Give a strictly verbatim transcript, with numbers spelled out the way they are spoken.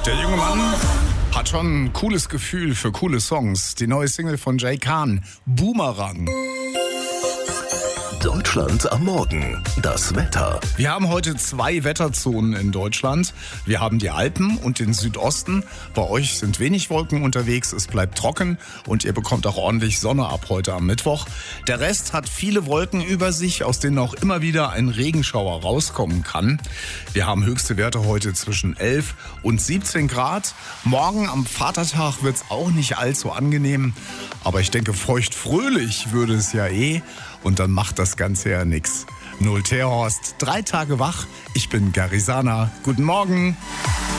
Der junge Mann hat schon ein cooles Gefühl für coole Songs. Die neue Single von Jay Khan, Boomerang. Deutschland am Morgen. Das Wetter. Wir haben heute zwei Wetterzonen in Deutschland. Wir haben die Alpen und den Südosten. Bei euch sind wenig Wolken unterwegs, es bleibt trocken und ihr bekommt auch ordentlich Sonne ab heute am Mittwoch. Der Rest hat viele Wolken über sich, aus denen auch immer wieder ein Regenschauer rauskommen kann. Wir haben höchste Werte heute zwischen elf und siebzehn Grad. Morgen am Vatertag wird es auch nicht allzu angenehm. Aber ich denke, feucht-fröhlich würde es ja eh. Und dann macht das Ganze ja nix. Null Teerhorst, drei Tage wach. Ich bin Garisana. Guten Morgen.